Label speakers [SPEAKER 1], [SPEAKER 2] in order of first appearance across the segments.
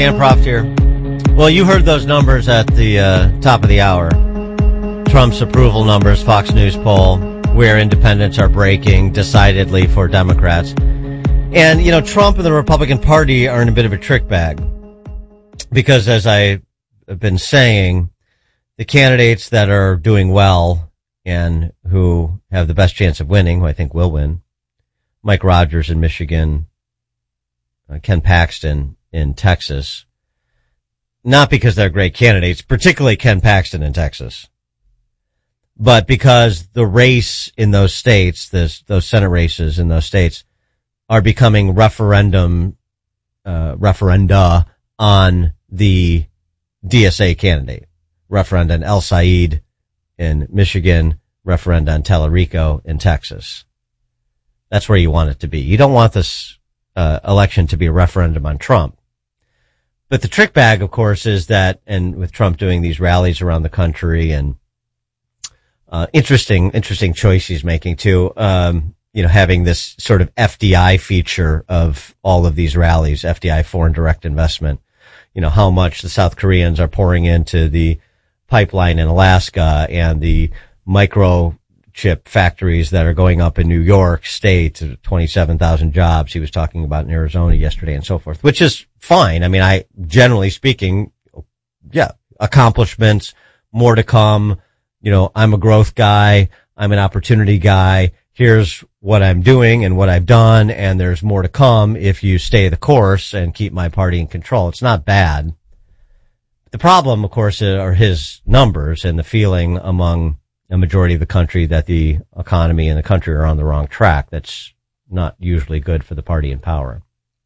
[SPEAKER 1] Improv here. Well, you heard those numbers at the top of the hour. Trump's approval numbers, Fox News poll, where independents are breaking decidedly for Democrats. And, you know, Trump and the Republican Party are in a bit of a trick bag. Because as I have been saying, the candidates that are doing well and who have the best chance of winning, who I think will win, Mike Rogers in Michigan, Ken Paxton in Texas, not because they're great candidates, particularly Ken Paxton in Texas, but because the race in those states, those Senate races in those states are becoming referenda on the DSA candidate. Referenda on El Said in Michigan, referenda on Tellerico in Texas. That's where you want it to be. You don't want this election to be a referendum on Trump. But the trick bag, of course, is that, and with Trump doing these rallies around the country and interesting choice he's making too, having this sort of FDI feature of all of these rallies, FDI, foreign direct investment, how much the South Koreans are pouring into the pipeline in Alaska and the microchip factories that are going up in New York State, 27,000 jobs he was talking about in Arizona yesterday and so forth, which is fine. I mean, generally speaking, accomplishments, more to come. I'm a growth guy. I'm an opportunity guy. Here's what I'm doing and what I've done, and there's more to come if you stay the course and keep my party in control. It's not bad. The problem, of course, are his numbers and the feeling among a majority of the country that the economy and the country are on the wrong track. That's not usually good for the party in power.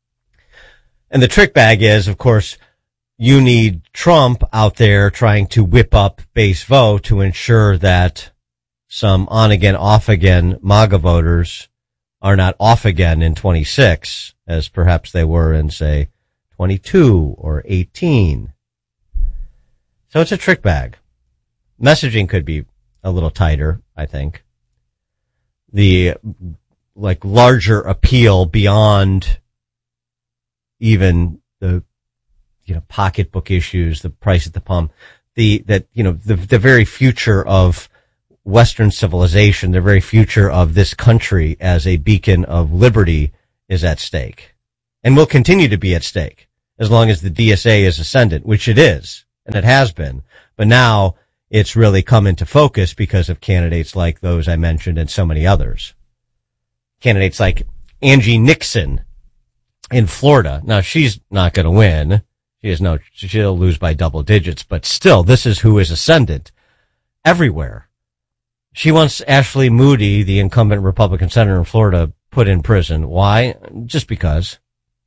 [SPEAKER 1] And the trick bag is, of course, you need Trump out there trying to whip up base vote to ensure that some on-again, off-again MAGA voters are not off again in 26, as perhaps they were in, say, 22 or 18. So it's a trick bag. Messaging could be a little tighter, I think. The, larger appeal beyond even the, pocketbook issues, the price at the pump, the very future of Western civilization, the very future of this country as a beacon of liberty is at stake and will continue to be at stake as long as the DSA is ascendant, which it is, and it has been. But now it's really come into focus because of candidates like those I mentioned and so many others. Candidates like Angie Nixon in Florida. Now, she's not going to win. She'll lose by double digits, but still, this is who is ascendant everywhere. She wants Ashley Moody, the incumbent Republican senator in Florida, put in prison. Why? Just because.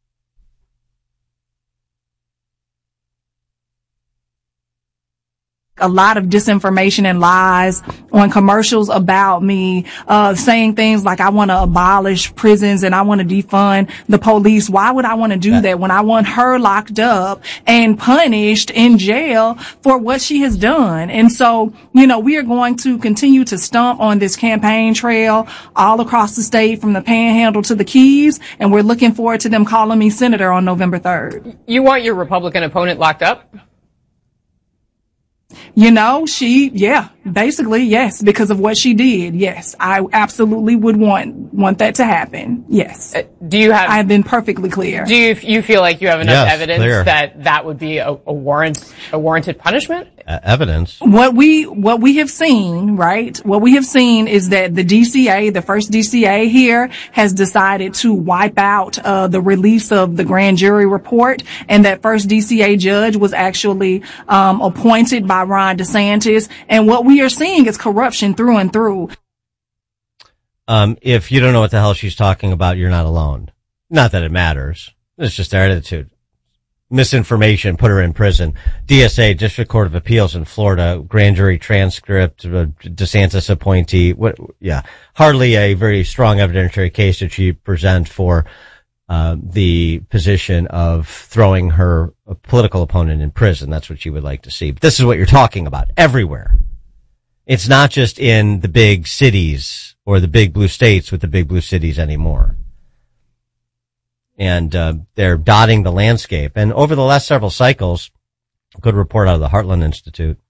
[SPEAKER 2] A lot of disinformation and lies on commercials about me, saying things like I want to abolish prisons and I want to defund the police. Why would I want to do that when I want her locked up and punished in jail for what she has done? And so, we are going to continue to stomp on this campaign trail all across the state from the Panhandle to the Keys. And we're looking forward to them calling me senator on November 3rd.
[SPEAKER 3] You want your Republican opponent locked up?
[SPEAKER 2] Basically, yes, because of what she did. Yes, I absolutely would want that to happen. Yes. I've been perfectly clear.
[SPEAKER 3] Do you feel like you have enough evidence that would be a warranted punishment?
[SPEAKER 1] Evidence.
[SPEAKER 2] What we have seen, right? What we have seen is that the DCA, the first DCA here, has decided to wipe out the release of the grand jury report, and that first DCA judge was actually appointed by Ron DeSantis, and what we are seeing is corruption through and through.
[SPEAKER 1] If you don't know what the hell she's talking about, you're not alone. Not that it matters. It's just their attitude. Misinformation, put her in prison. DSA, District Court of Appeals in Florida, grand jury transcript, DeSantis appointee. Hardly a very strong evidentiary case that she present for the position of throwing her political opponent in prison. That's what she would like to see. But this is what you're talking about everywhere. It's not just in the big cities or the big blue states with the big blue cities anymore. And they're dotting the landscape. And over the last several cycles, a good report out of the Heartland Institute,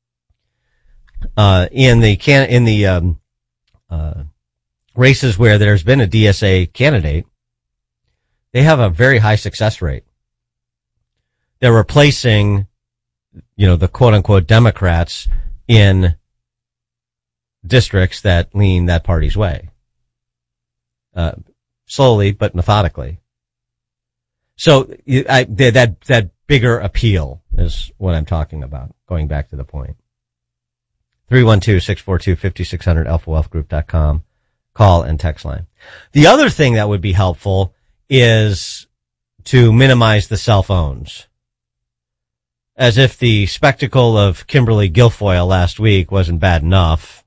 [SPEAKER 1] in the races where there's been a DSA candidate, they have a very high success rate. They're replacing, the quote unquote Democrats in districts that lean that party's way. Slowly, but methodically. So that bigger appeal is what I'm talking about, going back to the point. 312-642-5600, alphawealthgroup.com, call and text line. The other thing that would be helpful is to minimize the cell phones. As if the spectacle of Kimberly Guilfoyle last week wasn't bad enough.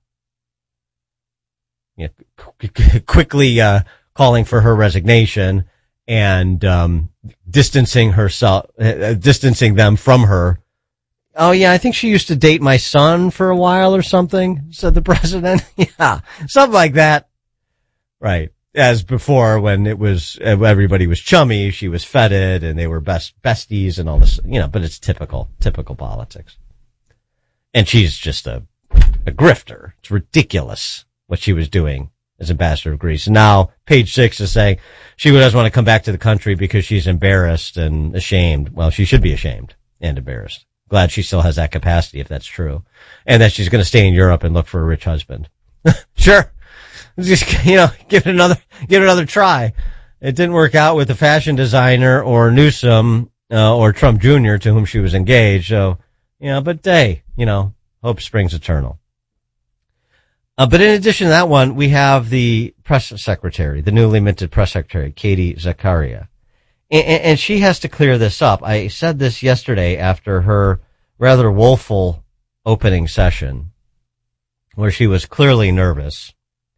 [SPEAKER 1] Quickly calling for her resignation and distancing them from her. Oh yeah, I think she used to date my son for a while or something, said the president. Yeah, something like that. Right. As before, when it was, everybody was chummy, she was feted and they were besties and all this, but it's typical politics. And she's just a grifter. It's ridiculous what she was doing as ambassador of Greece. And now Page 6 is saying she doesn't want to come back to the country because she's embarrassed and ashamed. Well, she should be ashamed and embarrassed. Glad she still has that capacity if that's true. And that she's going to stay in Europe and look for a rich husband. Sure. Just, give it another try. It didn't work out with the fashion designer or Newsom, or Trump Jr. to whom she was engaged. So, but hey, hope springs eternal. But in addition to that one, we have the press secretary, the newly minted press secretary, Katie Zakaria. And she has to clear this up. I said this yesterday after her rather woeful opening session, where she was clearly nervous,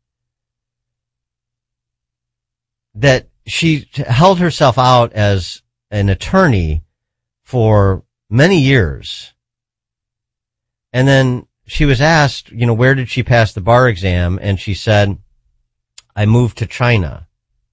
[SPEAKER 1] that she held herself out as an attorney for many years. And then she was asked, where did she pass the bar exam? And she said, I moved to China.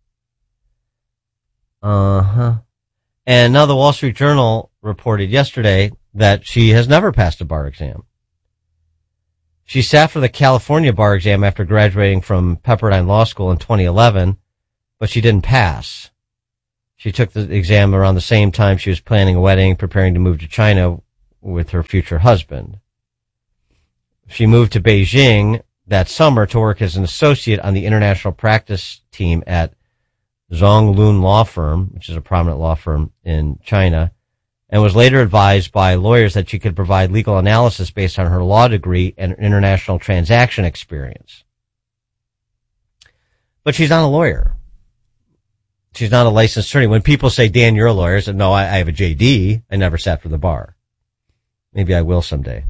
[SPEAKER 1] And now the Wall Street Journal reported yesterday that she has never passed a bar exam. She sat for the California bar exam after graduating from Pepperdine Law School in 2011, but she didn't pass. She took the exam around the same time she was planning a wedding, preparing to move to China with her future husband. She moved to Beijing that summer to work as an associate on the international practice team at Zonglun Law Firm, which is a prominent law firm in China, and was later advised by lawyers that she could provide legal analysis based on her law degree and international transaction experience. But she's not a lawyer. She's not a licensed attorney. When people say, Dan, you're a lawyer, I said, no, I have a JD. I never sat for the bar. Maybe I will someday.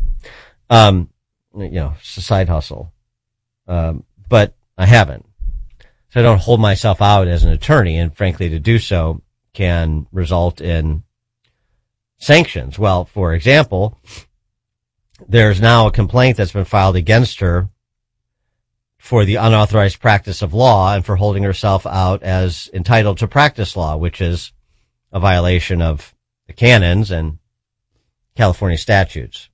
[SPEAKER 1] It's a side hustle. But I haven't. So I don't hold myself out as an attorney, and frankly, to do so can result in sanctions. Well, for example, there's now a complaint that's been filed against her for the unauthorized practice of law and for holding herself out as entitled to practice law, which is a violation of the canons and California statutes.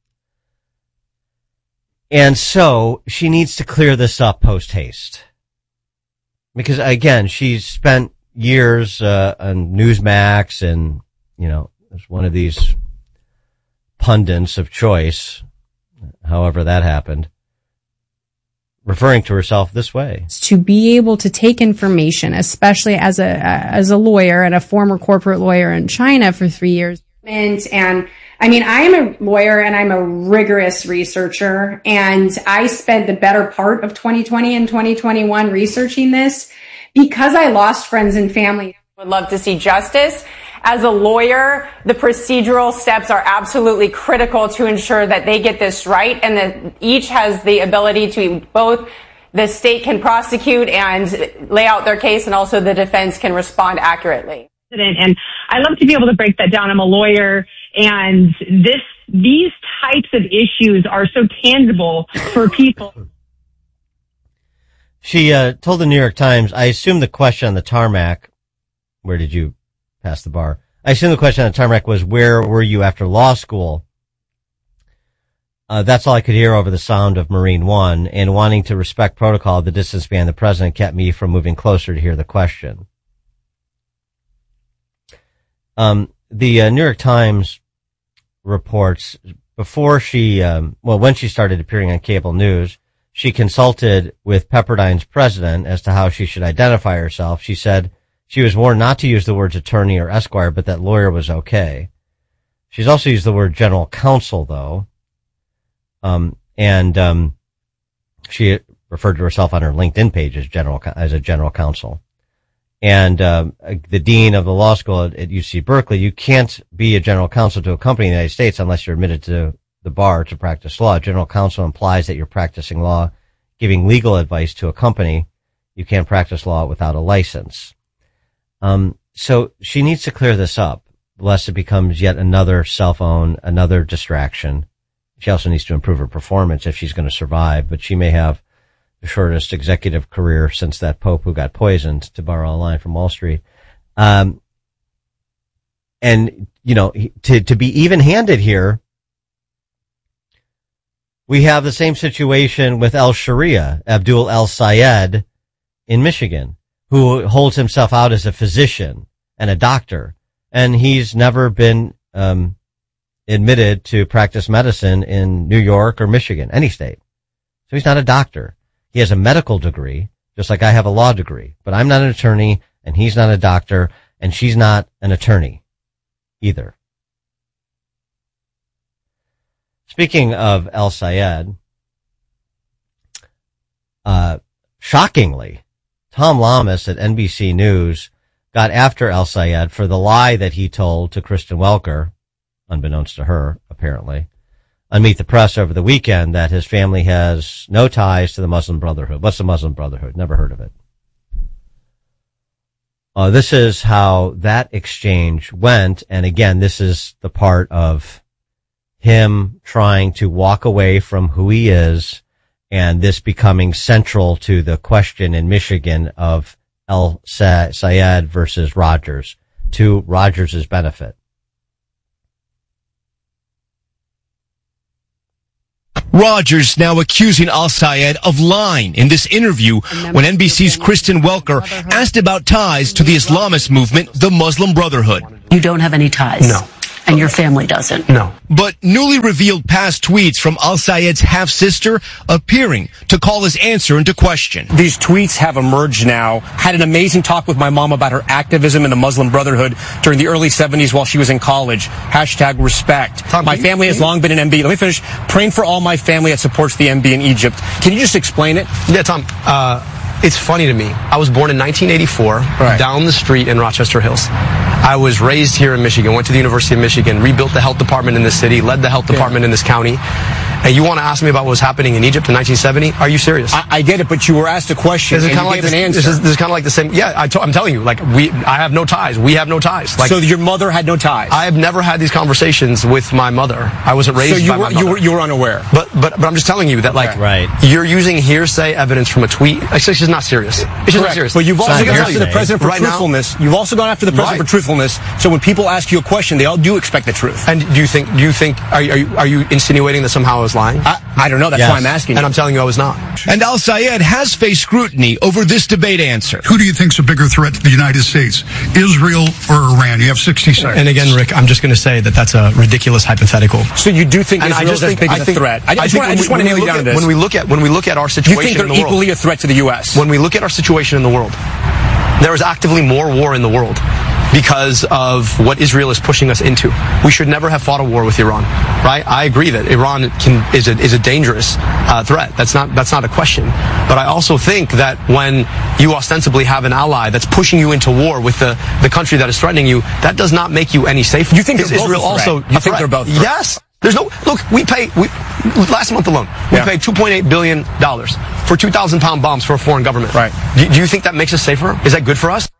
[SPEAKER 1] And so she needs to clear this up post haste. Because again, she's spent years on Newsmax and, as one of these pundits of choice, however that happened, referring to herself this way.
[SPEAKER 4] To be able to take information, especially as a lawyer and a former corporate lawyer in China for 3 years. And I am a lawyer and I'm a rigorous researcher, and I spent the better part of 2020 and 2021 researching this because I lost friends and family.
[SPEAKER 3] Would love to see justice. As a lawyer, the procedural steps are absolutely critical to ensure that they get this right, and that each has the ability to both the state can prosecute and lay out their case, and also the defense can respond accurately.
[SPEAKER 5] And I love to be able to break that down. I'm a lawyer, and these types of issues are so tangible for people.
[SPEAKER 1] She told the New York Times, I assume the question on the tarmac Where did you pass the bar? I assume the question on the time rack was, where were you after law school? That's all I could hear over the sound of Marine One, and wanting to respect protocol, the distance behind the president kept me from moving closer to hear the question. The New York Times reports before she, when she started appearing on cable news, she consulted with Pepperdine's president as to how she should identify herself. She said she was warned not to use the words attorney or esquire, but that lawyer was okay. She's also used the word general counsel, though. She referred to herself on her LinkedIn page as a general counsel. And, the dean of the law school at UC Berkeley, you can't be a general counsel to a company in the United States unless you're admitted to the bar to practice law. General counsel implies that you're practicing law, giving legal advice to a company. You can't practice law without a license. So she needs to clear this up, lest it becomes yet another cell phone, another distraction. She also needs to improve her performance if she's going to survive, but she may have the shortest executive career since that Pope who got poisoned, to borrow a line from Wall Street. And, to be even-handed here, we have the same situation with El Sharia, Abdul El Sayed in Michigan, who holds himself out as a physician and a doctor. And he's never been, admitted to practice medicine in New York or Michigan, any state. So he's not a doctor. He has a medical degree, just like I have a law degree, but I'm not an attorney and he's not a doctor and she's not an attorney either. Speaking of El Sayed, shockingly, Tom Lamas at NBC News got after El Sayed for the lie that he told to Kristen Welker, unbeknownst to her, apparently, on Meet the Press over the weekend, that his family has no ties to the Muslim Brotherhood. What's the Muslim Brotherhood? Never heard of it. This is how that exchange went, and again, this is the part of him trying to walk away from who he is, and this becoming central to the question in Michigan of El Sayed versus Rogers, to Rogers' benefit.
[SPEAKER 6] Rogers now accusing El Sayed of lying in this interview when NBC's Kristen Welker asked about ties to the Islamist movement, the Muslim Brotherhood.
[SPEAKER 7] You don't have any ties?
[SPEAKER 6] No.
[SPEAKER 7] And your family doesn't?
[SPEAKER 6] No. But newly revealed past tweets from El Sayed's half-sister appearing to call his answer into question.
[SPEAKER 8] These tweets have emerged now. Had an amazing talk with my mom about her activism in the Muslim Brotherhood during the early 70s while she was in college. #respect.
[SPEAKER 9] Tom,
[SPEAKER 8] my family has long been an MB. Let me finish. Praying for all my family that supports the MB in Egypt. Can you just explain it?
[SPEAKER 9] Yeah, Tom. It's funny to me. I was born in 1984, down the street in Rochester Hills. I was raised here in Michigan, went to the University of Michigan, rebuilt the health department in this city, led the health department in this county. And you want to ask me about what was happening in Egypt in 1970? Are you serious?
[SPEAKER 8] I get it, but you were asked a question and you gave an answer.
[SPEAKER 9] This is kind of like the same. Yeah, I'm telling you, I have no ties. We have no ties.
[SPEAKER 8] So your mother had no ties?
[SPEAKER 9] I have never had these conversations with my mother. I wasn't raised by my mother.
[SPEAKER 8] You were unaware.
[SPEAKER 9] But I'm just telling you that, you're using hearsay evidence from a tweet. It's just not serious. It's just not serious.
[SPEAKER 8] But you've also gone after the president for truthfulness. You've also gone after the president for truthfulness. So when people ask you a question, they all do expect the truth.
[SPEAKER 9] And do you think, are you insinuating that somehow I was lying?
[SPEAKER 8] I don't know. That's why I'm asking.
[SPEAKER 9] And I'm telling you I was not.
[SPEAKER 6] And El Sayed has faced scrutiny over this debate answer.
[SPEAKER 10] Who do you think's a bigger threat to the United States, Israel or Iran? You have 60 seconds.
[SPEAKER 9] And again, Rick, I'm just going to say that that's a ridiculous hypothetical.
[SPEAKER 8] So you do think Israel is as big as a threat? I just want to nail you down to this.
[SPEAKER 9] When we look at our situation
[SPEAKER 8] you think
[SPEAKER 9] in the world,
[SPEAKER 8] they're equally a threat to the U.S.?
[SPEAKER 9] When we look at our situation in the world, there is actively more war in the world because of what Israel is pushing us into. We should never have fought a war with Iran, right? I agree that Iran is a dangerous threat. That's not a question. But I also think that when you ostensibly have an ally that's pushing you into war with the country that is threatening you, that does not make you any safer.
[SPEAKER 8] You think they're both a threat? You think they're both threats?
[SPEAKER 9] Yes. There's no, look, last month alone, we paid $2.8 billion for 2,000-pound bombs for a foreign government.
[SPEAKER 8] Right.
[SPEAKER 9] Do you think that makes us safer? Is that good for us?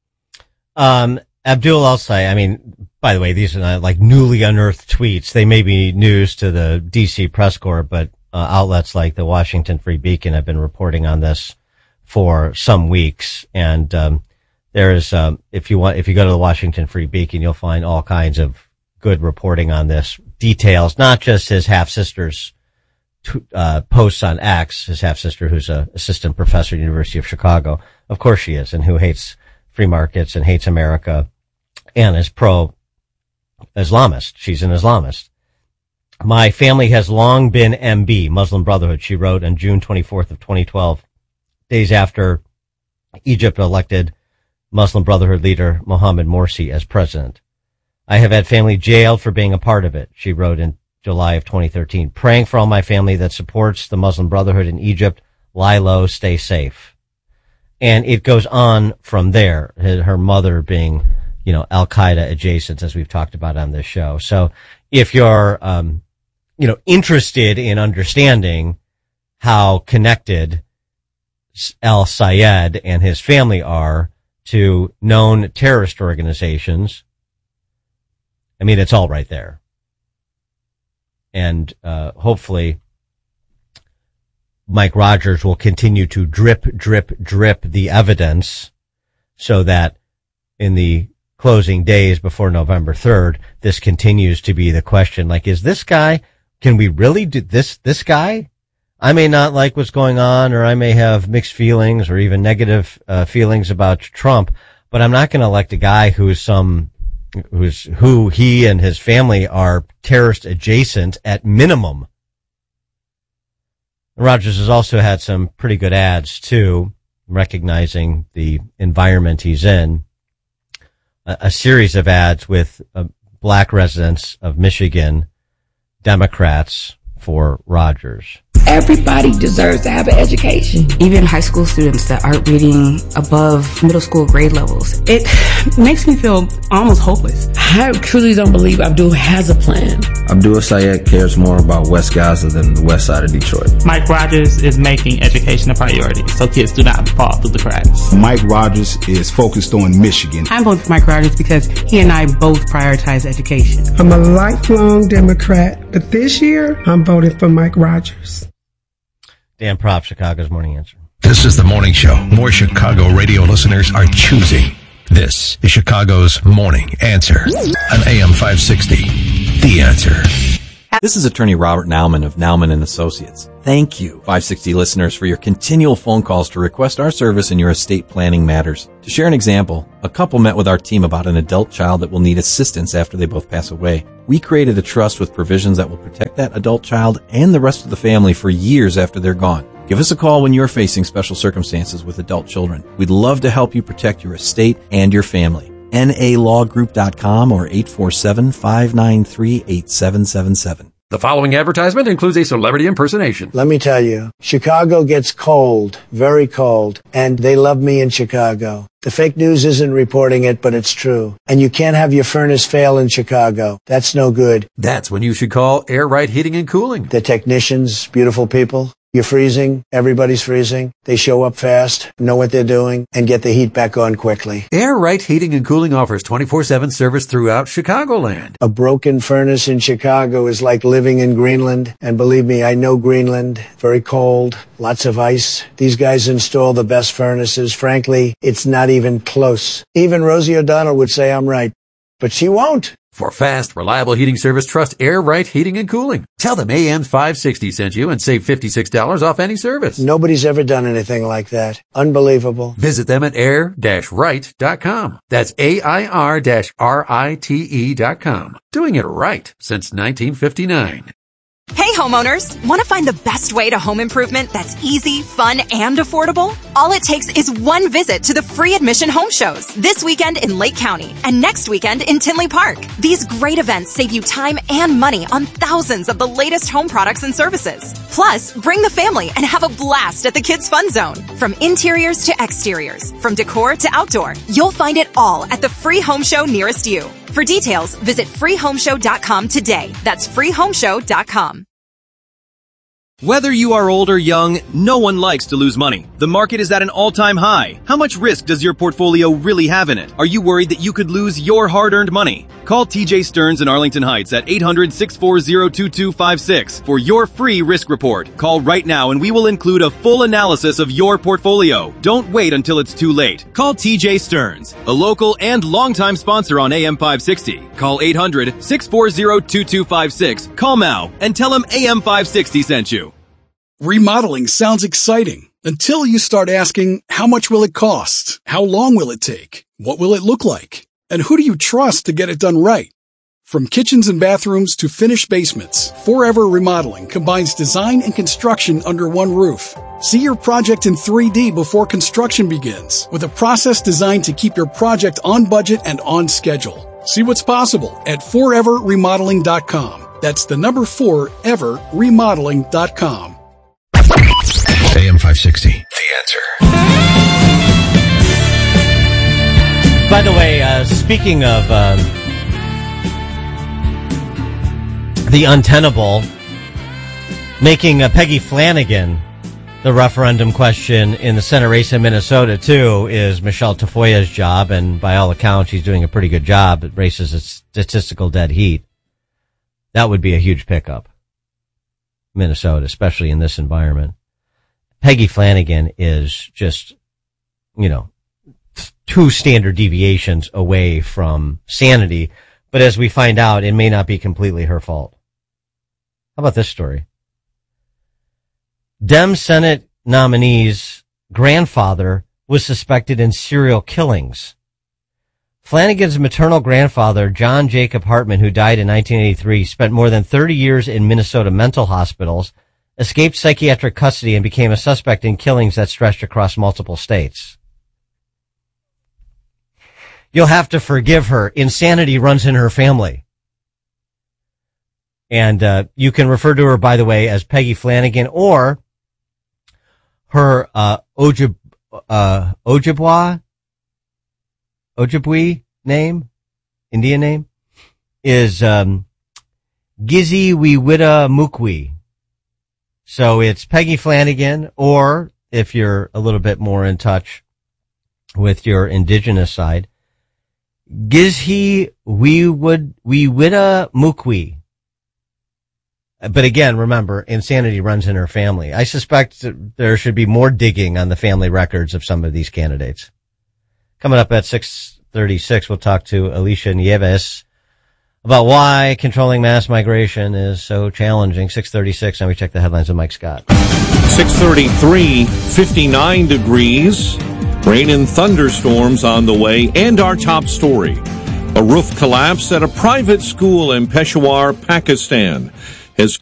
[SPEAKER 1] Abdul El-Sayed, I mean, by the way, these are not like newly unearthed tweets. They may be news to the DC press corps, but outlets like the Washington Free Beacon have been reporting on this for some weeks. And there is, if you go to the Washington Free Beacon, you'll find all kinds of good reporting on this. Details, not just his half-sister's posts on X, his half-sister who's a assistant professor at the University of Chicago. Of course she is, and who hates free markets and hates America and is pro-Islamist. She's an Islamist. My family has long been MB, Muslim Brotherhood, she wrote on June 24th of 2012, days after Egypt elected Muslim Brotherhood leader Mohammed Morsi as president. I have had family jailed for being a part of it, she wrote in July of 2013. Praying for all my family that supports the Muslim Brotherhood in Egypt. Lie low, stay safe. And it goes on from there. Her mother being, Al-Qaeda adjacent, as we've talked about on this show. So if you're, interested in understanding how connected al-Sayed and his family are to known terrorist organizations, I mean, it's all right there. And hopefully Mike Rogers will continue to drip the evidence so that in the closing days before November 3rd, this continues to be the question. Like, is this guy, can we really do this guy? I may not like what's going on, or I may have mixed feelings or even negative feelings about Trump, but I'm not going to elect a guy who he and his family are terrorist adjacent at minimum. Rogers has also had some pretty good ads too, recognizing the environment he's in. A series of ads with black residents of Michigan, Democrats, for Rogers.
[SPEAKER 11] Everybody deserves to have an education. Even high school students that aren't reading above middle school grade levels. It makes me feel almost hopeless. I truly don't believe Abdul has a plan.
[SPEAKER 12] Abdul Sayed cares more about West Gaza than the west side of Detroit.
[SPEAKER 13] Mike Rogers is making education a priority so kids do not fall through the cracks.
[SPEAKER 14] Mike Rogers is focused on Michigan.
[SPEAKER 11] I'm voting for Mike Rogers because he and I both prioritize education.
[SPEAKER 15] I'm a lifelong Democrat, but this year I'm voting for Mike Rogers.
[SPEAKER 1] Dan Propp, Chicago's Morning Answer.
[SPEAKER 16] This is the morning show. More Chicago radio listeners are choosing. This is Chicago's Morning Answer on AM 560. The Answer.
[SPEAKER 17] This is attorney Robert Nauman of Nauman & Associates. Thank you, 560 listeners, for your continual phone calls to request our service in your estate planning matters. To share an example, a couple met with our team about an adult child that will need assistance after they both pass away. We created a trust with provisions that will protect that adult child and the rest of the family for years after they're gone. Give us a call when you're facing special circumstances with adult children. We'd love to help you protect your estate and your family. NALawGroup.com or 847-593-8777.
[SPEAKER 18] The following advertisement includes a celebrity impersonation.
[SPEAKER 19] Let me tell you, Chicago gets cold, very cold, and they love me in Chicago. The fake news isn't reporting it, but it's true. And you can't have your furnace fail in Chicago. That's no good.
[SPEAKER 18] That's when you should call Air Right Heating and Cooling.
[SPEAKER 19] The technicians, beautiful people. You're freezing, everybody's freezing. They show up fast, know what they're doing, and get the heat back on quickly.
[SPEAKER 18] Air Right Heating and Cooling offers 24/7 service throughout Chicagoland.
[SPEAKER 19] A broken furnace in Chicago is like living in Greenland. And believe me, I know Greenland. Very cold, lots of ice. These guys install the best furnaces. Frankly, it's not even close. Even Rosie O'Donnell would say I'm right, but she won't.
[SPEAKER 18] For fast, reliable heating service, trust Air Right Heating and Cooling. Tell them AM 560 sent you and save $56 off any service.
[SPEAKER 19] Nobody's ever done anything like that. Unbelievable.
[SPEAKER 18] Visit them at air-right.com. That's AIR-RITE.com. Doing it right since 1959.
[SPEAKER 20] Hey homeowners, want to find the best way to home improvement that's easy, fun, and affordable? All it takes is one visit to the free admission home shows this weekend in Lake County and next weekend in Tinley Park. These great events save you time and money on thousands of the latest home products and services. Plus, bring the family and have a blast at the Kids Fun Zone. From interiors to exteriors, from decor to outdoor, you'll find it all at the free home show nearest you. For details, visit freehomeshow.com today. That's freehomeshow.com.
[SPEAKER 21] Whether you are old or young, no one likes to lose money. The market is at an all-time high. How much risk does your portfolio really have in it? Are you worried that you could lose your hard-earned money? Call TJ Stearns in Arlington Heights at 800-640-2256 for your free risk report. Call right now and we will include a full analysis of your portfolio. Don't wait until it's too late. Call TJ Stearns, a local and longtime sponsor on AM 560. Call 800-640-2256. Call now and tell him AM 560 sent you.
[SPEAKER 22] Remodeling sounds exciting until you start asking, how much will it cost? How long will it take? What will it look like? And who do you trust to get it done right? From kitchens and bathrooms to finished basements, Forever Remodeling combines design and construction under one roof. See your project in 3D before construction begins, with a process designed to keep your project on budget and on schedule. See what's possible at foreverremodeling.com. That's the number 4, everremodeling.com.
[SPEAKER 16] AM 560, The Answer.
[SPEAKER 1] By the way, speaking of the untenable, making Peggy Flanagan the referendum question in the Senate race in Minnesota, too, is Michelle Tafoya's job, and by all accounts, she's doing a pretty good job. It races a statistical dead heat. That would be a huge pickup. Minnesota, especially in this environment. Peggy Flanagan is just, 2 standard deviations away from sanity. But as we find out, it may not be completely her fault. How about this story? Dem Senate nominee's grandfather was suspected in serial killings. Flanagan's maternal grandfather, John Jacob Hartman, who died in 1983, spent more than 30 years in Minnesota mental hospitals, escaped psychiatric custody, and became a suspect in killings that stretched across multiple states. You'll have to forgive her. Insanity runs in her family. And you can refer to her, by the way, as Peggy Flanagan, or her Ojibwe name, Indian name, is Giziwiwita Mukwi. So it's Peggy Flanagan, or if you're a little bit more in touch with your indigenous side, Giziwiwita Mukwi. But again, remember, insanity runs in her family. I suspect that there should be more digging on the family records of some of these candidates. Coming up at 6:36, we'll talk to Alicia Nieves about why controlling mass migration is so challenging. 6:36, now we check the headlines with Mike Scott.
[SPEAKER 23] 6:33, 59 degrees, rain and thunderstorms on the way, and our top story. A roof collapse at a private school in Peshawar, Pakistan.